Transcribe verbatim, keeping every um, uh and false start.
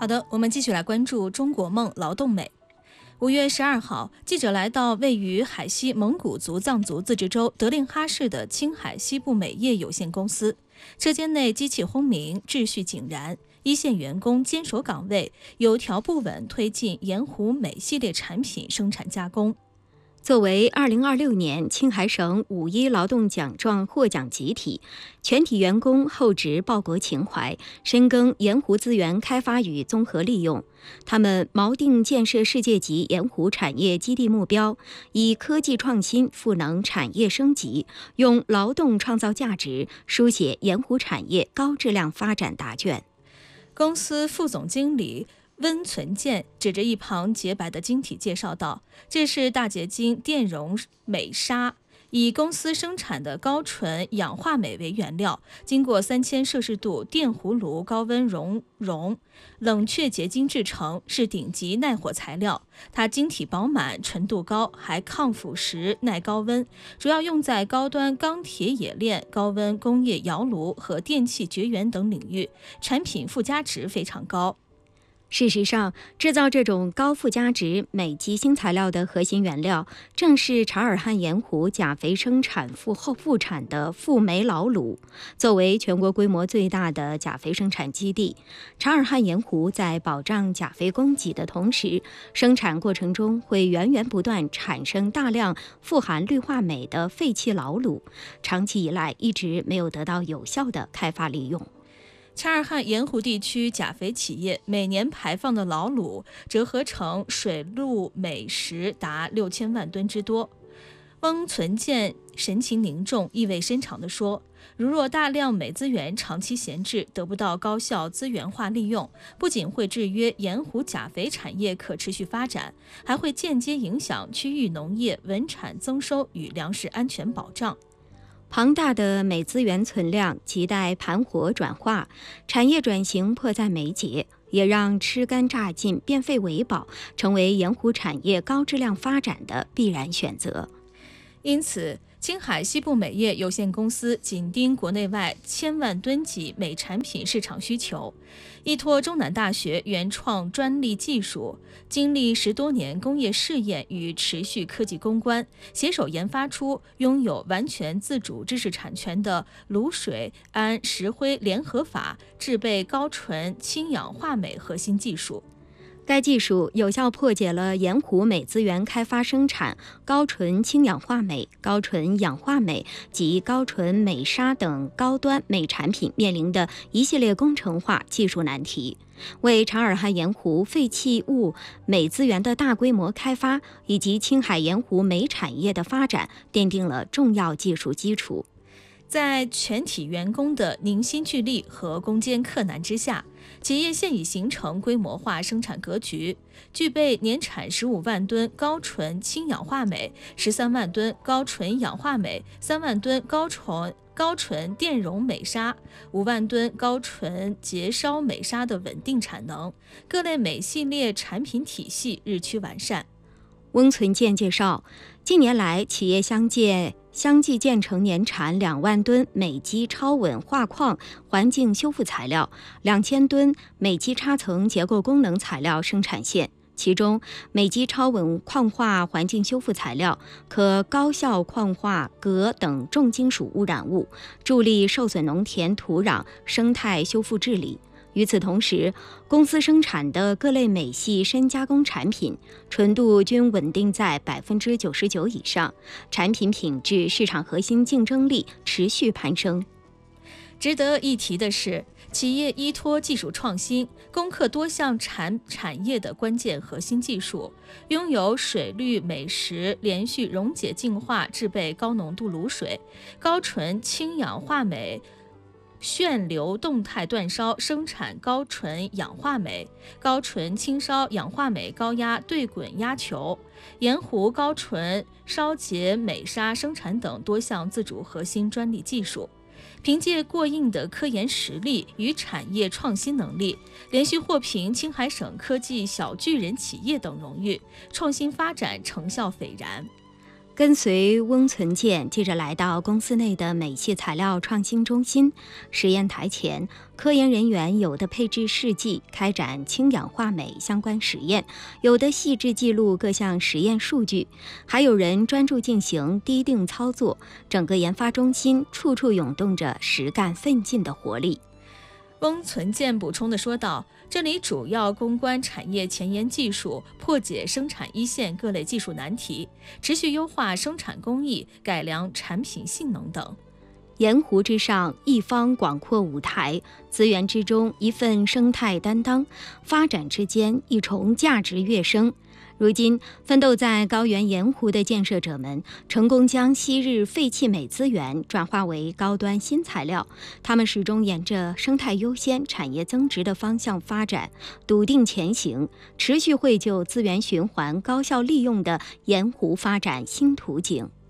好的，我们继续来关注中国梦劳动美。五月十二号，记者来到位于海西蒙古族藏族自治州德令哈市的青海西部美业有限公司。车间内机器轰鸣，秩序井然，一线员工坚守岗位，有条不紊推进盐湖镁系列产品生产加工。 作为二零二六年青海省五一劳动奖状获奖集体，全体员工厚植报国情怀，深耕盐湖资源开发与综合利用。他们锚定建设世界级盐湖产业基地目标，以科技创新赋能产业升级，用劳动创造价值，书写盐湖产业高质量发展答卷。 公司副总经理温存健指着一旁洁白的晶体介绍道：“这是大结晶电容镁砂，以公司生产的高纯氧化镁为原料，经过三千摄氏度电葫芦高温熔融冷却结晶制成，是顶级耐火材料。它晶体饱满，纯度高，还抗腐蚀、耐高温，主要用在高端钢铁冶炼、高温工业窑炉和电气绝缘等领域，产品附加值非常高。” 事实上，制造这种高附加值镁基新材料的核心原料，正是察尔汗盐湖钾肥生产副后副产的富镁老卤。作为全国规模最大的钾肥生产基地，察尔汗盐湖在保障钾肥供给的同时，生产过程中会源源不断产生大量富含氯化镁的废弃老卤，长期以来一直没有得到有效的开发利用。 察尔汗盐湖地区钾肥企业每年排放的老卤折合成水陆镁石达六千万吨之多。翁存健神情凝重，意味深长地说：“如若大量镁资源长期闲置，得不到高效资源化利用，不仅会制约盐湖钾肥产业可持续发展，还会间接影响区域农业稳产增收与粮食安全保障。” 庞大的镁资源存量亟待盘活转化，产业转型迫在眉睫，也让吃干榨尽、变废为宝成为盐湖产业高质量发展的必然选择。 因此，青海西部镁业有限公司紧盯国内外千万吨级镁产品市场需求，依托中南大学原创专利技术，经历十多年工业试验与持续科技攻关，携手研发出拥有完全自主知识产权的卤水氨石灰联合法制备高纯氢氧化镁核心技术。 该技术有效破解了盐湖镁资源开发生产高纯氢氧化镁、高纯氧化镁及高纯镁砂等高端镁产品面临的一系列工程化技术难题，为察尔汗盐湖废弃物镁资源的大规模开发以及青海盐湖镁产业的发展奠定了重要技术基础。 在全体员工的凝心聚力和攻坚克难之下，企业现已形成规模化生产格局，具备年产十五万吨高纯氢氧化镁、十三万吨高纯氧化镁、三万吨高纯高纯电容镁砂、五万吨高纯结烧镁砂的稳定产能，各类镁系列产品体系日趋完善。 翁存健介绍，近年来企业相继相继建成年产两万吨镁基超稳化矿环境修复材料、两千吨镁基插层结构功能材料生产线。其中，镁基超稳矿化环境修复材料可高效矿化镉等重金属污染物，助力受损农田土壤生态修复治理。与此同时，公司生产的各类镁系深加工产品纯度均稳定在百分之九十九以上，产品品质、市场核心竞争力持续攀升。 值得一提的是，企业依托技术创新，攻克多项产产业的关键核心技术，拥有水氯镁石连续溶解净化制备高浓度卤水、高纯氢氧化镁旋流动态煅烧生产高纯氧化镁、高纯轻烧氧化镁高压对滚压球、盐湖高纯烧结镁砂生产等多项自主核心专利技术。凭借过硬的科研实力与产业创新能力，连续获评青海省科技小巨人企业等荣誉，创新发展成效斐然。 跟随翁存健，记者来到公司内的美系材料创新中心实验台前，科研人员有的配置试剂，开展氢氧化镁相关实验，有的细致记录各项实验数据，还有人专注进行滴定操作。整个研发中心处处涌动着实干奋进的活力。 翁存健补充地说道，这里主要攻关产业前沿技术，破解生产一线各类技术难题，持续优化生产工艺，改良产品性能等。 盐湖之上，一方广阔舞台；资源之中，一份生态担当；发展之间，一重价值跃升。如今，奋斗在高原盐湖的建设者们，成功将昔日废弃镁资源转化为高端新材料。他们始终沿着生态优先、产业增值的方向发展，笃定前行，持续绘就资源循环、高效利用的盐湖发展新图景。